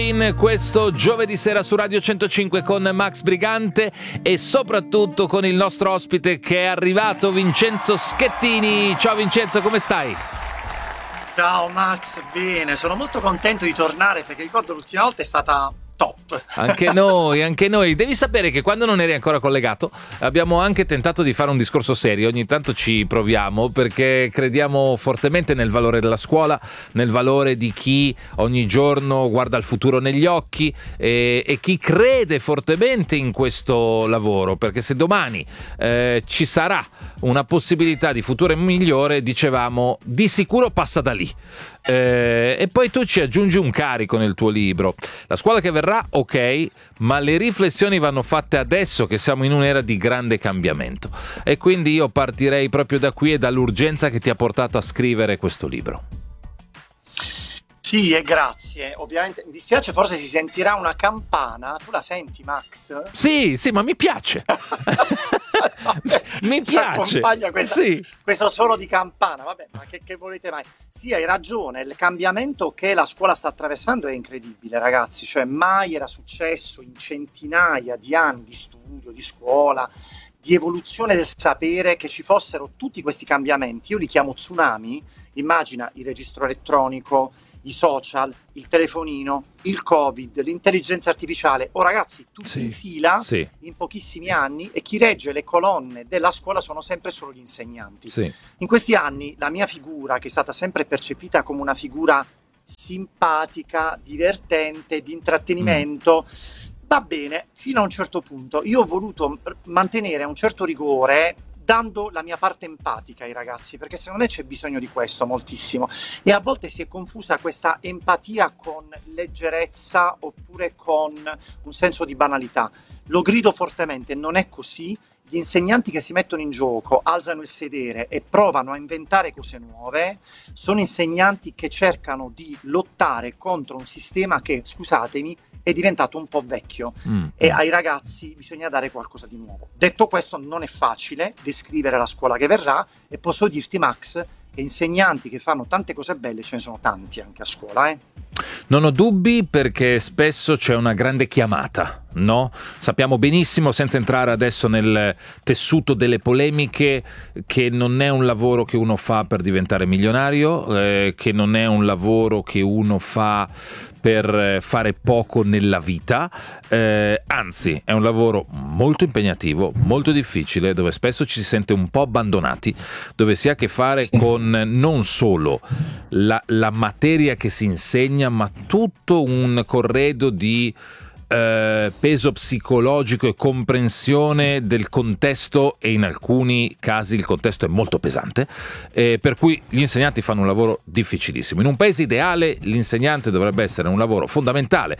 In questo giovedì sera su Radio 105 con Max Brigante e soprattutto con il nostro ospite che è arrivato, Vincenzo Schettini. Ciao Vincenzo, come stai? Ciao Max, bene, sono molto contento di tornare perché ricordo l'ultima volta è stata top. Anche noi. Devi sapere che quando non eri ancora collegato abbiamo anche tentato di fare un discorso serio. Ogni tanto ci proviamo perché crediamo fortemente nel valore della scuola, nel valore di chi ogni giorno guarda il futuro negli occhi e chi crede fortemente in questo lavoro, perché se domani ci sarà una possibilità di futuro migliore, dicevamo, di sicuro passa da lì. E poi tu ci aggiungi un carico nel tuo libro. La scuola che verrà, ok, ma le riflessioni vanno fatte adesso che siamo in un'era di grande cambiamento. E quindi io partirei proprio da qui e dall'urgenza che ti ha portato a scrivere questo libro. Sì, e grazie. Ovviamente mi dispiace, forse si sentirà una campana. Tu la senti, Max? Sì, ma mi piace. Mi piace. Accompagna Sì. questo suono di campana. Vabbè, ma che volete mai? Sì, hai ragione. Il cambiamento che la scuola sta attraversando è incredibile, ragazzi. Cioè, mai era successo in centinaia di anni di studio, di scuola, di evoluzione del sapere, che ci fossero tutti questi cambiamenti. Io li chiamo tsunami. Immagina il registro elettronico, i social, il telefonino, il Covid, l'intelligenza artificiale. Oh ragazzi, tutti in fila, in pochissimi anni, e chi regge le colonne della scuola sono sempre solo gli insegnanti. Sì. In questi anni la mia figura, che è stata sempre percepita come una figura simpatica, divertente, di intrattenimento, va bene fino a un certo punto. Io ho voluto mantenere un certo rigore, dando la mia parte empatica ai ragazzi, perché secondo me c'è bisogno di questo moltissimo, e a volte si è confusa questa empatia con leggerezza oppure con un senso di banalità. Lo grido fortemente, non è così. Gli insegnanti che si mettono in gioco, alzano il sedere e provano a inventare cose nuove, sono insegnanti che cercano di lottare contro un sistema che, scusatemi, è diventato un po' vecchio e ai ragazzi bisogna dare qualcosa di nuovo. Detto questo, non è facile descrivere la scuola che verrà, e posso dirti, Max, che insegnanti che fanno tante cose belle ce ne sono tanti anche a scuola. Non ho dubbi, perché spesso c'è una grande chiamata, no? Sappiamo benissimo, senza entrare adesso nel tessuto delle polemiche, che non è un lavoro che uno fa per diventare milionario, che non è un lavoro che uno fa per fare poco nella vita, anzi è un lavoro molto impegnativo, molto difficile, dove spesso ci si sente un po' abbandonati, dove si ha a che fare con non solo la materia che si insegna, ma tutto un corredo di peso psicologico e comprensione del contesto, e in alcuni casi il contesto è molto pesante, per cui gli insegnanti fanno un lavoro difficilissimo. In un paese ideale l'insegnante dovrebbe essere un lavoro fondamentale,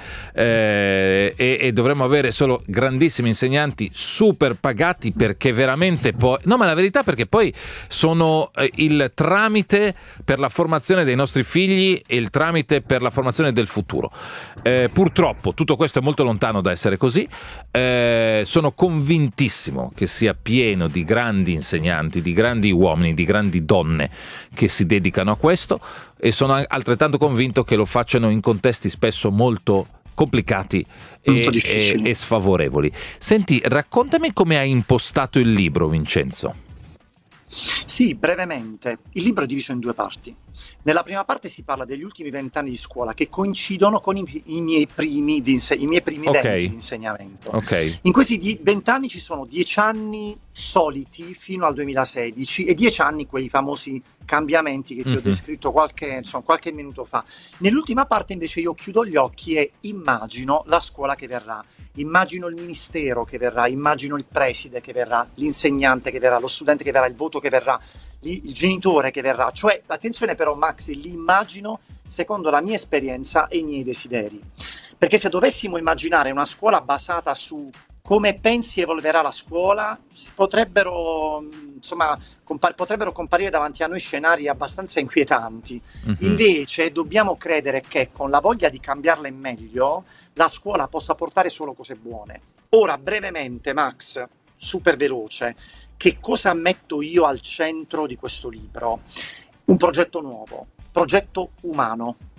e dovremmo avere solo grandissimi insegnanti super pagati, perché veramente poi, no, ma la verità, perché poi sono il tramite per la formazione dei nostri figli e il tramite per la formazione del futuro. Purtroppo tutto questo è molto lontano da essere così. Sono convintissimo che sia pieno di grandi insegnanti, di grandi uomini, di grandi donne che si dedicano a questo, e sono altrettanto convinto che lo facciano in contesti spesso molto complicati e sfavorevoli. Senti, raccontami come hai impostato il libro, Vincenzo. Sì, brevemente. Il libro è diviso in due parti. Nella prima parte si parla degli ultimi 20 anni di scuola, che coincidono con i miei primi 20 di insegnamento. In questi 20 anni ci sono 10 anni soliti fino al 2016 e 10 anni quei famosi cambiamenti che ti ho descritto qualche minuto fa. Nell'ultima parte invece io chiudo gli occhi e immagino la scuola che verrà. Immagino il ministero che verrà, immagino il preside che verrà, l'insegnante che verrà, lo studente che verrà, il voto che verrà, il genitore che verrà. Cioè, attenzione però, Max, li immagino secondo la mia esperienza e i miei desideri. Perché se dovessimo immaginare una scuola basata su come pensi evolverà la scuola, potrebbero comparire davanti a noi scenari abbastanza inquietanti. Invece dobbiamo credere che con la voglia di cambiarla in meglio, la scuola possa portare solo cose buone. Ora, brevemente, Max, super veloce, che cosa metto io al centro di questo libro? Un progetto nuovo, progetto umano.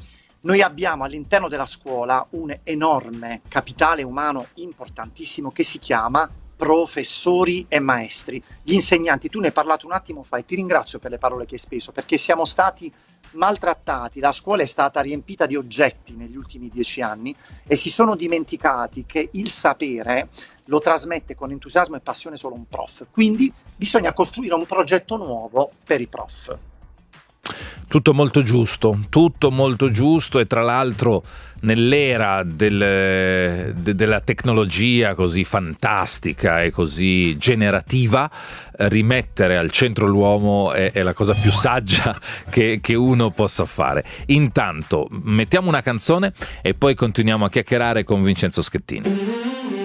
Noi abbiamo all'interno della scuola un enorme capitale umano importantissimo che si chiama professori e maestri. Gli insegnanti, tu ne hai parlato un attimo fa e ti ringrazio per le parole che hai speso, perché siamo stati maltrattati, la scuola è stata riempita di oggetti negli ultimi 10 anni e si sono dimenticati che il sapere lo trasmette con entusiasmo e passione solo un prof. Quindi bisogna costruire un progetto nuovo per i prof. Tutto molto giusto e tra l'altro nell'era della tecnologia così fantastica e così generativa, rimettere al centro l'uomo è la cosa più saggia che uno possa fare. Intanto mettiamo una canzone e poi continuiamo a chiacchierare con Vincenzo Schettini.